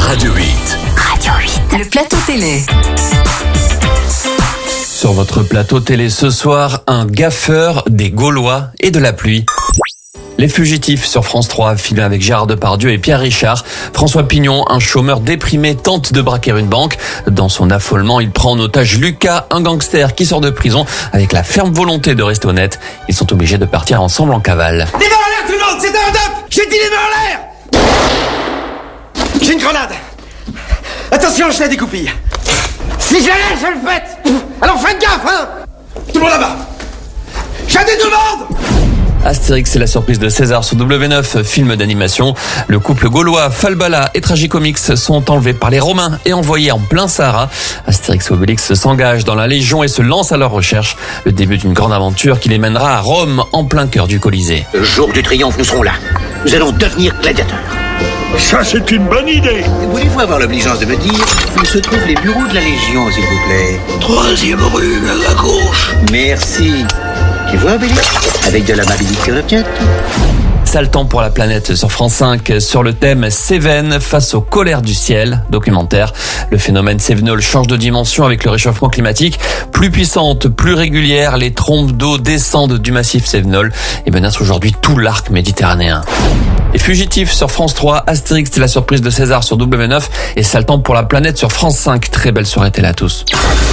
Radio 8. Radio 8. Le plateau télé. Sur votre plateau télé ce soir, un gaffeur, des Gaulois et de la pluie. Les Fugitifs sur France 3, filmé avec Gérard Depardieu et Pierre Richard. François Pignon, un chômeur déprimé, tente de braquer une banque. Dans son affolement, il prend en otage Lucas, un gangster qui sort de prison avec la ferme volonté de rester honnête. Ils sont obligés de partir ensemble en cavale. Les mains en l'air tout le monde, c'est un up. J'ai dit les mains en l'air. J'ai une grenade. Attention, je la découpille. Si je la lâche, je le faites. Alors faites gaffe, hein. Tout le monde là-bas. J'ai des demandes. Astérix, c'est la surprise de César sur W9, film d'animation. Le couple gaulois Falbala et Tragicomix sont enlevés par les Romains et envoyés en plein Sahara. Astérix et Obélix s'engagent dans la Légion et se lancent à leur recherche. Le début d'une grande aventure qui les mènera à Rome, en plein cœur du Colisée. Le jour du triomphe, nous serons là. Nous allons devenir gladiateurs. Ça, c'est une bonne idée. Voulez-vous avoir l'obligeance de me dire où se trouvent les bureaux de la Légion, s'il vous plaît? 3e rue, à la gauche. Merci. Tu vois, Obélix? Avec de l'amabilité, on obtient tout. Sale temps pour la planète sur France 5 sur le thème Cévennes face aux colères du ciel, documentaire. Le phénomène cévenol change de dimension avec le réchauffement climatique. Plus puissante, plus régulière, les trompes d'eau descendent du massif cévenol et menacent aujourd'hui tout l'arc méditerranéen. Les Fugitifs sur France 3, Astérix, c'est la surprise de César sur W9 et Sale temps pour la planète sur France 5. Très belle soirée télé à tous.